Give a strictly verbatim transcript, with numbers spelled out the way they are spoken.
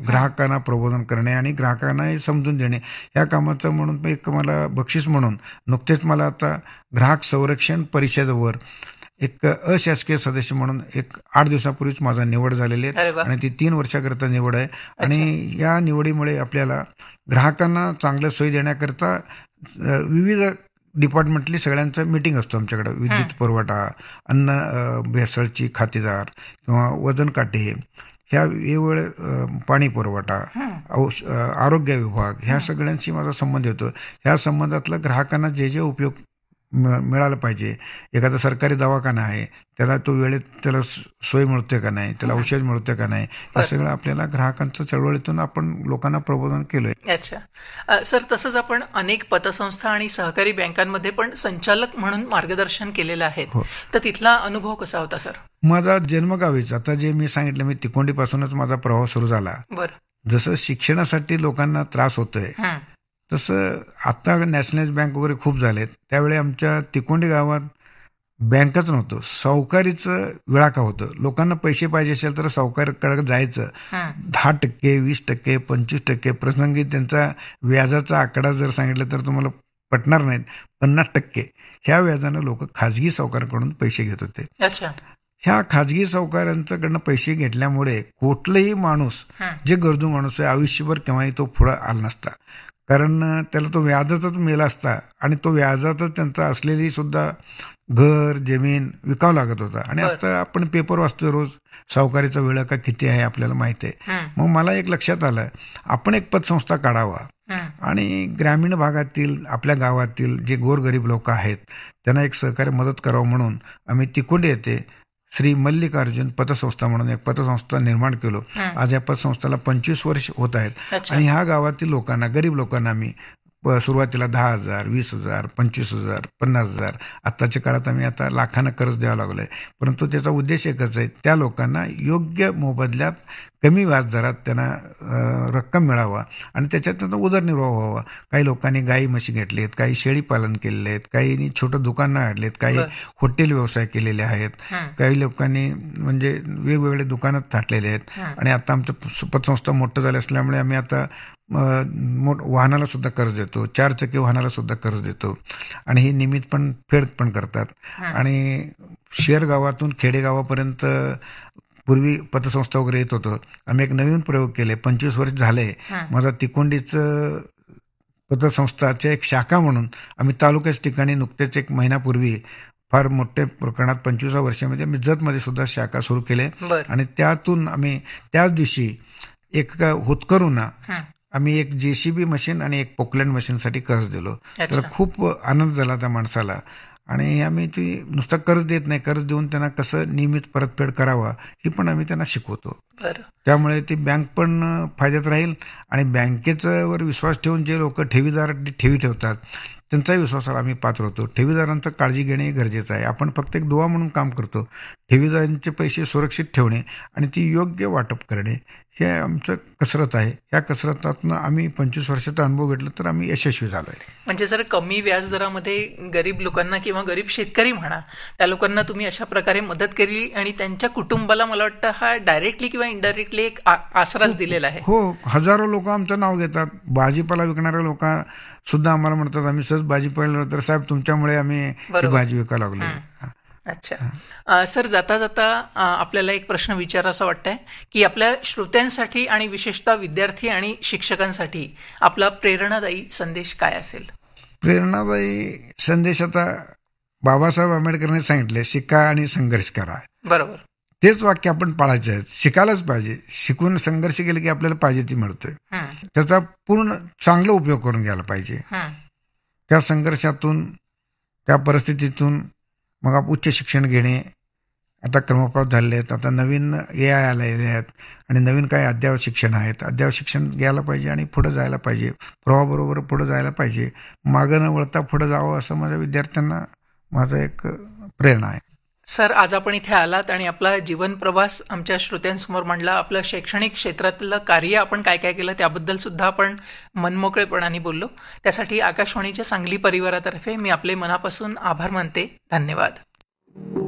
ग्राहकांना प्रबोधन करणे आणि ग्राहकांनाही समजून देणे या कामाचं म्हणून एक मला बक्षीस म्हणून नुकतेच मला आता ग्राहक संरक्षण परिषदेवर एक अशासकीय सदस्य म्हणून एक आठ दिवसापूर्वीच माझा निवड झालेली आहे आणि ती तीन वर्षाकरता निवड आहे. आणि या निवडीमुळे आपल्याला ग्राहकांना चांगलं सोयी देण्याकरता विविध डिपार्टमेंटली सगळ्यांचं मीटिंग असतो आमच्याकडे. विद्युत पुरवठा, अन्न भेसळची खातेदार किंवा वजन काटे, ह्या वेगवेगळे पाणी पुरवठा, औष आरोग्य विभाग, ह्या सगळ्यांशी माझा संबंध येतो. ह्या संबंधातलं ग्राहकांना जे जे उपयोग मिळालं पाहिजे, एखादा सरकारी दवाखाना आहे त्याला तो वेळेत त्याला सोय मिळते का नाही, त्याला औषध मिळते का नाही, हे सगळं आपल्याला ग्राहकांच्या चळवळीतून आपण लोकांना प्रबोधन केलंय. अच्छा सर, तसंच आपण अनेक पतसंस्था आणि सहकारी बँकांमध्ये पण संचालक म्हणून मार्गदर्शन केलेलं आहे, तर तिथला अनुभव कसा होता सर? माझा जन्मगावीच आता जे मी सांगितलं, मी तिकोंडी पासूनच माझा प्रवास सुरू झाला. जसं शिक्षणासाठी लोकांना त्रास होतोय तसं आता नॅशनलाइज बँक वगैरे खूप झालेत. त्यावेळी आमच्या तिकोंडी गावात बँकच नव्हतं, सावकारीचं विळाका होतं. लोकांना पैसे पाहिजे असेल तर सावकारीकडे जायचं. दहा टक्के वीस टक्के पंचवीस टक्के प्रसंगी त्यांचा व्याजाचा आकडा जर सांगितलं तर तुम्हाला पटणार नाहीत, पन्नास टक्के ह्या व्याजानं लोक खाजगी सावकाराकडून पैसे घेत होते. ह्या खाजगी सावकारांच्याकडनं पैसे घेतल्यामुळे कुठलाही माणूस जे गरजू माणूस आहे आयुष्यभर केव्हाही तो पुढं आला नसता, कारण त्याला तो व्याजाचाच मेला असता आणि तो व्याजाचाच त्यांचा असलेली सुद्धा घर जमीन विकावं लागत होता. आणि आता आपण पेपर वाचतोय रोज, सावकारीचा वेळ का किती आहे आपल्याला माहिती आहे. मग मला एक लक्षात आलं, आपण एक पतसंस्था काढावा आणि ग्रामीण भागातील आपल्या गावातील जे गोरगरीब लोक आहेत त्यांना एक सहकार्य मदत करावं म्हणून आम्ही तिकोंडी येथे श्री मल्लिकार्जुन पतसंस्था म्हणून एक पतसंस्था निर्माण केलो. आज या पतसंस्थेला पंचवीस वर्ष होत आहेत आणि ह्या गावातील लोकांना, गरीब लोकांना आम्ही सुरुवातीला दहा हजार वीस हजार पंचवीस हजार पन्नास हजार आत्ताच्या काळात आम्ही आता लाखांना कर्ज द्यावं लागलोय. परंतु त्याचा उद्देश एकच आहे, त्या लोकांना योग्य मोबदल्यात कमी व्याजदरात त्यांना रक्कम मिळावा आणि त्याच्यात त्यांचा उदरनिर्वाह व्हावा. काही लोकांनी गाई म्हशी घेतलेत, काही शेळी पालन केलेले आहेत, काही छोटं दुकानं काढलेत, काही हॉटेल व्यवसाय केलेले आहेत, काही लोकांनी म्हणजे वेगवेगळे दुकानं थाटलेले आहेत. आणि आता आमचं पतसंस्था मोठं झालं असल्यामुळे आम्ही आता मोठ वाहनाला सुद्धा कर्ज देतो, चार चाकी वाहनाला सुद्धा कर्ज देतो आणि हे नियमित पण फेड पण करतात. आणि शहर गावातून खेडेगावापर्यंत पूर्वी पतसंस्था वगैरे येत होतं. आम्ही एक नवीन प्रयोग केले, पंचवीस वर्ष झाले माझा तिकोंडीचं पतसंस्थाचे एक शाखा म्हणून आम्ही तालुक्याच्या ठिकाणी नुकतेच एक महिन्यापूर्वी फार मोठ्या प्रकरणात पंचवीसा वर्षामध्ये आम्ही जतमध्ये सुद्धा शाखा सुरू केले. आणि त्यातून आम्ही त्याच दिवशी एक होतकरूंना आम्ही एक जेसीबी मशीन आणि एक पोकलँड मशीनसाठी कर्ज दिलो. तर खूप आनंद झाला त्या माणसाला. आणि आम्ही ती नुसतं कर्ज देत नाही, कर्ज देऊन त्यांना कसं नियमित परतफेड करावा ही पण आम्ही त्यांना शिकवतो. त्यामुळे ती बँक पण फायद्यात राहील आणि बँकेचं वर विश्वास ठेवून जे लोक ठेवीदार ठेवी ठेवतात त्यांचाही विश्वासाला आम्ही पात्र होतो. ठेवीदारांचं काळजी घेणे गरजेचं आहे. आपण फक्त एक दुवा म्हणून काम करतो. ठेवीदारांचे पैसे सुरक्षित ठेवणे आणि ती योग्य वाटप करणे हे आमचं कसरत आहे. या कसरतातून आम्ही पंचवीस वर्षाचा अनुभव घेतला तर आम्ही यशस्वी झालोय. म्हणजे जर कमी व्याजदरामध्ये गरीब लोकांना किंवा गरीब शेतकरी म्हणा त्या लोकांना तुम्ही अशा प्रकारे मदत केली आणि त्यांच्या कुटुंबाला मला वाटतं हा डायरेक्टली किंवा इनडायरेक्टली एक आसराच दिलेला आहे. हो, हजारो लोक आमचं नाव घेतात. भाजीपाला विकणाऱ्या लोक सुद्धा आम्हाला म्हणतात, आम्ही सहज भाजीपाला तर साहेब तुमच्यामुळे आम्ही भाजी विकायला लागलो. अच्छा सर, जाता जाता आपल्याला एक प्रश्न विचारायचा वाटतंय की आपल्या श्रोत्यांसाठी आणि विशेषतः विद्यार्थी आणि शिक्षकांसाठी आपला प्रेरणादायी संदेश काय असेल? प्रेरणादायी संदेश आता बाबासाहेब आंबेडकरांनी सांगितले, शिका आणि संघर्ष करा. बरोबर, तेच वाक्य आपण पाळायचे आहेत. शिकायलाच पाहिजे. शिकून संघर्ष केले की आपल्याला पाहिजे ती मिळतोय. त्याचा पूर्ण चांगला उपयोग करून घ्यायला पाहिजे. त्या संघर्षातून त्या परिस्थितीतून मग आपण उच्च शिक्षण घेणे आता क्रमप्राप्त झालेले आहेत. आता नवीन ए आय आलेले आहेत आणि नवीन काही अद्ययावत शिक्षण आहेत. अद्ययावत शिक्षण घ्यायला पाहिजे आणि पुढे जायला पाहिजे. प्रवाहाबरोबर पुढे जायला पाहिजे. मागं न वळता पुढे जावं असं माझ्या विद्यार्थ्यांना माझं एक प्रेरणा आहे. सर, आज आपण इथे आलात आणि आपला जीवन प्रवास आमच्या श्रोत्यांसमोर मांडला. आपलं शैक्षणिक क्षेत्रातलं कार्य आपण काय काय केलं त्याबद्दल सुद्धा आपण मनमोकळेपणाने बोललो. त्यासाठी आकाशवाणीच्या सांगली परिवारातर्फे मी आपले मनापासून आभार मानते. धन्यवाद.